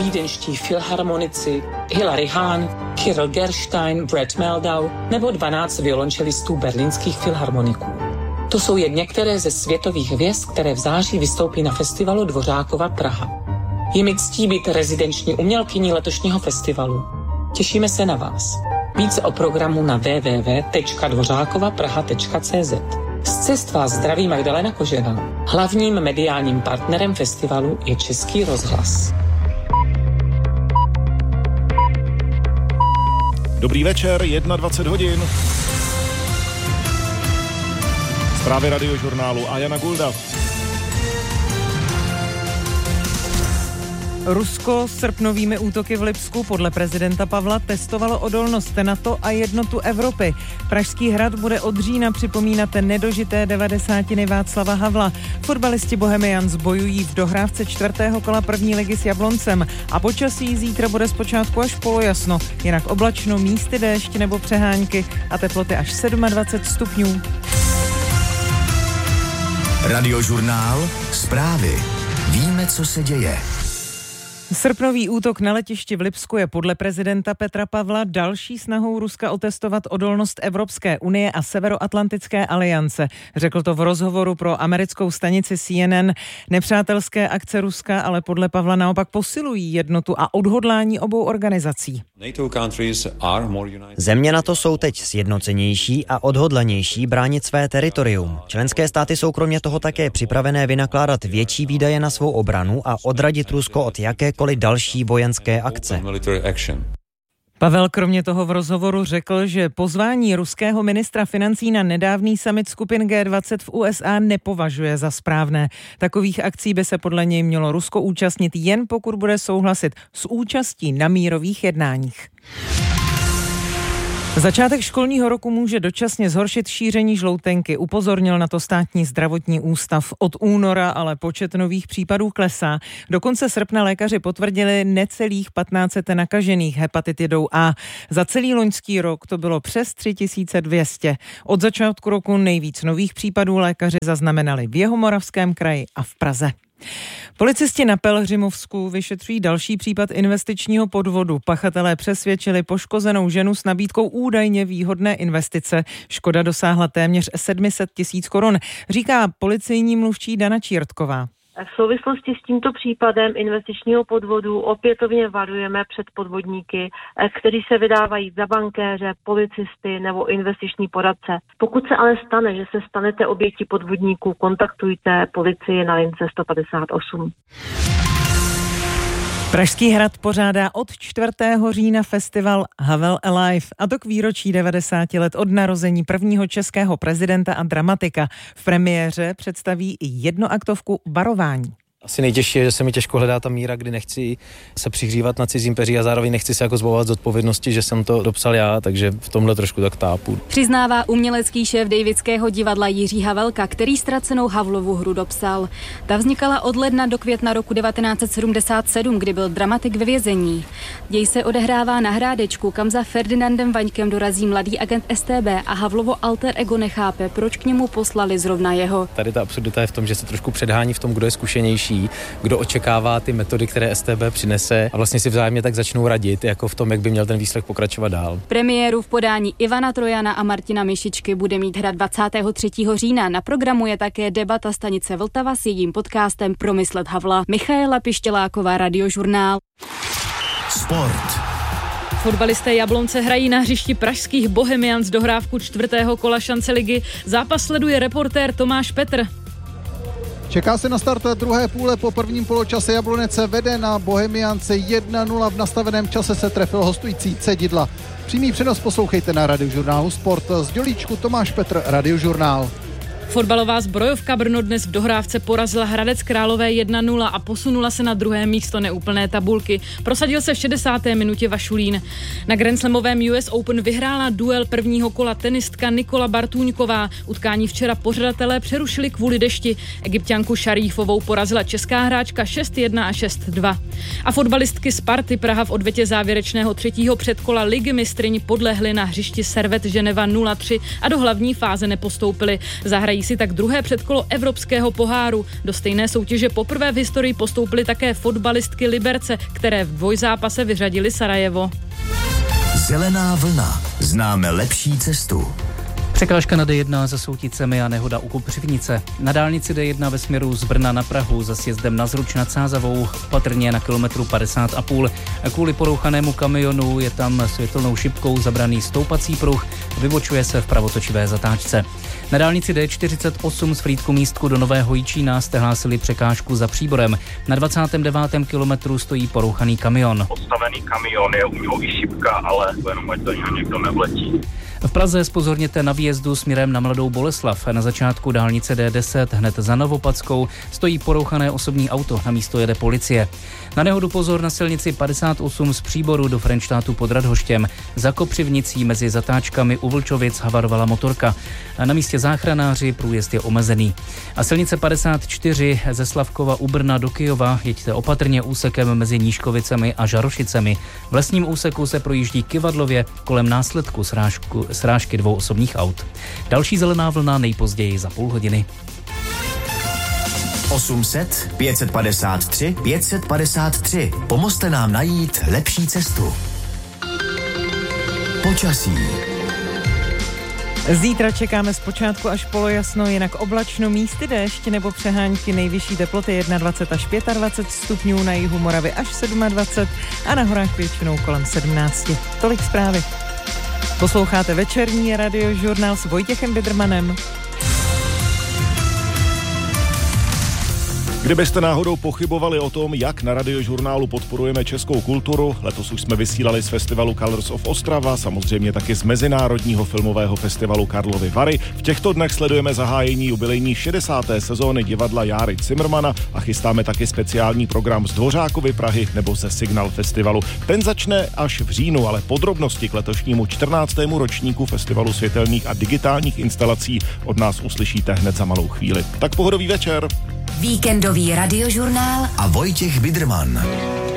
vídeňští filharmonici Hilary Hahn, Kirill Gerstein, Brett Meldau nebo 12 violončelistů berlínských filharmoniků. To jsou jen některé ze světových hvězd, které v září vystoupí na festivalu Dvořákova Praha. Je mi ctí být rezidenční umělkyní letošního festivalu. Těšíme se na vás. Více o programu na www.dvořákovapraha.cz. Z cest vás zdraví Magdalena Kožená. Hlavním mediálním partnerem festivalu je Český rozhlas. Dobrý večer, 21 hodin. Zprávy Radiožurnálu a Jana Gulda. Rusko srpnovými útoky v Lipsku podle prezidenta Pavla testovalo odolnost NATO a jednotu Evropy. Pražský hrad bude od října připomínat nedožité 90. Václava Havla. Fotbalisti Bohemians bojují v dohrávce 4. kola první ligy s Jabloncem a počasí zítra bude zpočátku až polojasno, jinak oblačno, místy déšť nebo přehánky a teploty až 27 stupňů. Radiožurnál, zprávy. Víme, co se děje. Srpnový útok na letišti v Lipsku je podle prezidenta Petra Pavla další snahou Ruska otestovat odolnost Evropské unie a Severoatlantické aliance. Řekl to v rozhovoru pro americkou stanici CNN. Nepřátelské akce Ruska ale podle Pavla naopak posilují jednotu a odhodlání obou organizací. Země NATO jsou teď sjednocenější a odhodlanější bránit své teritorium. Členské státy jsou kromě toho také připravené vynakládat větší výdaje na svou obranu a odradit Rusko od jakékoliv další vojenské akce. Pavel kromě toho v rozhovoru řekl, že pozvání ruského ministra financí na nedávný summit skupin G20 v USA nepovažuje za správné. Takových akcí by se podle něj mělo Rusko účastnit jen pokud bude souhlasit s účastí na mírových jednáních. Začátek školního roku může dočasně zhoršit šíření žloutenky, upozornil na to státní zdravotní ústav. Od února ale počet nových případů klesá. Do konce srpna lékaři potvrdili necelých 1500 nakažených hepatitidou A. Za celý loňský rok to bylo přes 3200. Od začátku roku nejvíc nových případů lékaři zaznamenali v Jihomoravském kraji a v Praze. Policisti na Pelhřimovsku vyšetřují další případ investičního podvodu. Pachatelé přesvědčili poškozenou ženu s nabídkou údajně výhodné investice. Škoda dosáhla téměř 700 000 korun, říká policejní mluvčí Dana Čírtková. V souvislosti s tímto případem investičního podvodu opětovně varujeme před podvodníky, kteří se vydávají za bankéře, policisty nebo investiční poradce. Pokud se ale stane, že se stanete obětí podvodníků, kontaktujte policii na lince 158. Pražský hrad pořádá od 4. října festival Havel Alive, a to k výročí 90 let od narození prvního českého prezidenta a dramatika. V premiéře představí i jednoaktovku Varování. Asi nejtěžší je, že se mi těžko hledá ta míra, kdy nechci se přihřívat na cizím peří a zároveň nechci se jako zbavovat z odpovědnosti, že jsem to dopsal já, takže v tomhle trošku tak tápu. Přiznává umělecký šéf Davidského divadla Jiří Havelka, který ztracenou Havlovu hru dopsal. Ta vznikala od ledna do května roku 1977, kdy byl dramatik ve vězení. Děj se odehrává na Hrádečku, kam za Ferdinandem Vaňkem dorazí mladý agent StB a Havlovo alter ego nechápe, proč k němu poslali zrovna jeho. Tady ta absurdita je v tom, že se trošku předhání v tom, kdo je zkušenější, kdo očekává ty metody, které StB přinese, a vlastně si vzájemně tak začnou radit, jako v tom, jak by měl ten výslech pokračovat dál. Premiéru v podání Ivana Trojana a Martina Mišičky bude mít hrad 23. října. Na programu je také debata stanice Vltava s jejím podcastem Promyslet Havla. Michaela Pištěláková, Radiožurnál. Sport. Fotbalisté Jablonce hrají na hřišti pražských Bohemians dohrávku 4. kola šance ligy. Zápas sleduje reportér Tomáš Petr. Čeká se na start druhé půle. Po prvním poločase Jablonec vede na Bohemiance 1-0. V nastaveném čase se trefil hostující Cedidla. Přímý přenos poslouchejte na Radiožurnálu Sport. Z Dělíčku Tomáš Petr, Radiožurnál. Fotbalová Zbrojovka Brno dnes v dohrávce porazila Hradec Králové 1-0 a posunula se na druhé místo neúplné tabulky. Prosadil se v 60. minutě Vašulín. Na Grand Slamovém US Open vyhrála duel prvního kola tenistka Nikola Bartůňková. Utkání včera pořadatelé přerušili kvůli dešti. Egypťanku Šarífovou porazila česká hráčka 6-1 a 6-2. A fotbalistky Sparty Praha v odvětě závěrečného třetího předkola Ligy mistryň podlehly na hřišti Servet Ženeva 0-3 a do hlavní fáze nepostoupily. Zahrají Hrají si tak druhé předkolo Evropského poháru. Do stejné soutěže poprvé v historii postoupily také fotbalistky Liberce, které v dvojzápase vyřadili Sarajevo. Zelená vlna. Známe lepší cestu. Překážka na D1 za Souticemi a nehoda u Kopřivnice. Na dálnici D1 ve směru z Brna na Prahu za sjezdem na Zruč nad Sázavou patrně na kilometru 50,5. Kvůli porouchanému kamionu je tam světelnou šipkou zabraný stoupací pruh, vybočuje se v pravotočivé zatáčce. Na dálnici D48 z Frýdku Místku do Nového Jičína jste hlásili překážku za Příborem. Na 29. kilometru stojí porouchaný kamion. Postavený kamion, je u něho i šipka, ale jenom ať to někdo nevletí. V Praze zpozorněte na výjezdu směrem na Mladou Boleslav. Na začátku dálnice D10 hned za Novopackou stojí porouchané osobní auto, na místo jede policie. Na nehodu pozor na silnici 58 z Příboru do Frenštátu pod Radhoštěm. Za Kopřivnicí mezi zatáčkami u Vlčovic havarovala motorka. Na místě záchranáři, průjezd je omezený. A silnice 54 ze Slavkova u Brna do Kyjova jeďte opatrně úsekem mezi Nížkovicemi a Žarošicemi. V lesním úseku se projíždí kyvadlově kolem následku srážky dvou osobních aut. Další zelená vlna nejpozději za půl hodiny. 800 553 553. Pomozte nám najít lepší cestu. Počasí. Zítra čekáme zpočátku až polojasno, jinak oblačno, místy déšť nebo přehánky, nejvyšší teploty 21 až 25 stupňů, na jihu Moravy až 27 a na horách většinou kolem 17. Tolik zprávy. Posloucháte večerní radiožurnál s Vojtěchem Bidrmanem. Kdybyste náhodou pochybovali o tom, jak na Radiožurnálu podporujeme českou kulturu, letos už jsme vysílali z festivalu Colors of Ostrava, samozřejmě taky z Mezinárodního filmového festivalu Karlovy Vary. V těchto dnech sledujeme zahájení jubilejní 60. sezóny divadla Járy Cimrmana a chystáme taky speciální program z Dvořákovy Prahy nebo ze Signal festivalu. Ten začne až v říjnu, ale podrobnosti k letošnímu 14. ročníku festivalu světelných a digitálních instalací od nás uslyšíte hned za malou chvíli. Tak pohodový večer. Víkendový radiožurnál a Vojtěch Bidrman.